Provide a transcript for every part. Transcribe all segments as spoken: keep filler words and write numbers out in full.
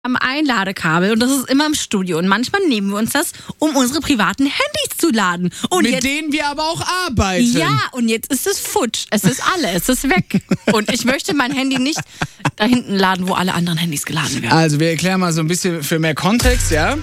Am Einladekabel und das ist immer im Studio und manchmal nehmen wir uns das, um unsere privaten Handys zu laden. Und Mit jetzt, denen wir aber auch arbeiten. ja, und jetzt ist es futsch. Es ist alle, es ist weg. Und ich möchte mein Handy nicht da hinten laden, wo alle anderen Handys geladen werden. Also wir erklären mal so ein bisschen für mehr Kontext, ja?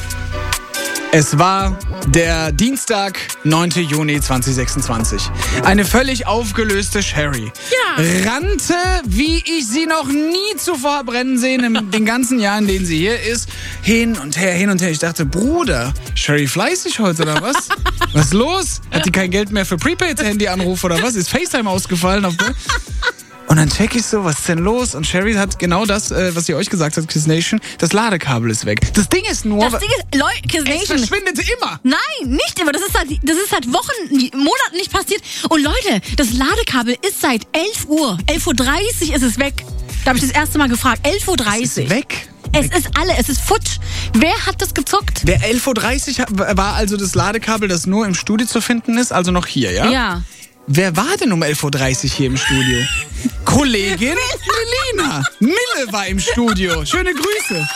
Es war der Dienstag, neunten Juni zweitausendsechsundzwanzig. Eine völlig aufgelöste Sherry Ja. rannte, wie ich sie noch nie zuvor habe rennen sehen, in den ganzen Jahren, in denen sie hier ist, hin und her, hin und her. Ich dachte, Bruder, Sherry fleißig heute oder was? Was ist los? Hat die kein Geld mehr für Prepaid-Handy-Anruf oder was? Ist FaceTime ausgefallen? Auf Und dann check ich so, was ist denn los? Und Sherry hat genau das, äh, was sie euch gesagt hat, Kiss Nation, das Ladekabel ist weg. Das Ding ist nur, Das Ding ist, Leute, Kiss es Nation. verschwindet immer. Nein, nicht immer. Das ist seit, das ist seit Wochen, Monaten nicht passiert. Und Leute, das Ladekabel ist seit elf Uhr. elf Uhr dreißig ist es weg. Da habe ich das erste Mal gefragt. elf Uhr dreißig. Ist weg. Es ist alle, es ist futsch. Wer hat das gezockt? Der elf Uhr dreißig war also das Ladekabel, das nur im Studio zu finden ist, also noch hier, ja? Ja. Wer war denn um elf Uhr dreißig hier im Studio? Kollegin Melina. Mille war im Studio. Schöne Grüße.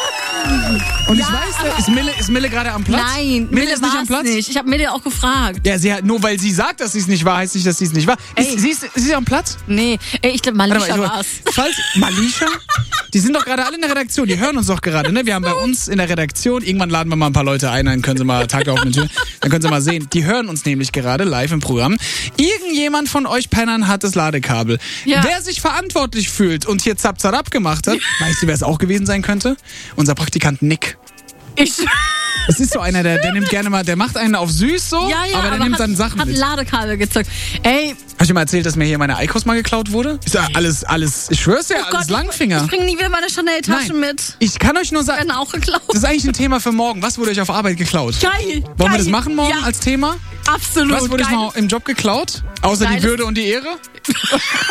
Und Ja, ich weiß, ist Mille, ist Mille gerade am Platz? Nein, Mille Mille ist nicht am war's Platz? nicht. Ich habe Mille auch gefragt. Ja, sie hat, nur weil sie sagt, dass sie es nicht war, heißt nicht, dass sie es nicht war. Ist, Ey. sie, ist, ist sie am Platz? Nee, ey, ich glaube, Warte Malisha mal, ich- war's. Falls, Malisha? Die sind doch gerade alle in der Redaktion, die hören uns doch gerade, ne? Wir haben bei uns in der Redaktion, irgendwann laden wir mal ein paar Leute ein, dann können sie mal Tag auf eine Tür, dann können sie mal sehen. Die hören uns nämlich gerade live im Programm. Irgendjemand von euch Pennern hat das Ladekabel. Ja. Wer sich verantwortlich fühlt und hier zap zap gemacht hat, weißt du, wer es auch gewesen sein könnte? Unser Praktikant Nick. Ich, Das ist so einer, der, der nimmt gerne mal, der macht einen auf süß so, ja, ja, aber der nimmt hat, dann Sachen hat mit. Ladekabel gezockt. Ey, Hab ich dir mal erzählt, dass mir hier meine Eikos mal geklaut wurde? Ist ja alles, alles, ich schwör's dir, oh alles Gott, Langfinger. ich bringe nie wieder meine Chanel-Taschen Nein. mit. Ich kann euch nur sagen, Werden auch geklaut. das ist eigentlich ein Thema für morgen. Was wurde euch auf Arbeit geklaut? Geil. Wollen geil. wir das machen morgen Ja, als Thema? absolut. Was wurde euch geil. mal im Job geklaut? Außer die Geiles- Würde und die Ehre?